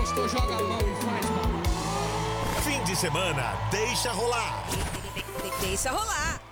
pastor joga a mão e faz barulho. Fim de semana, deixa rolar. Deixa rolar.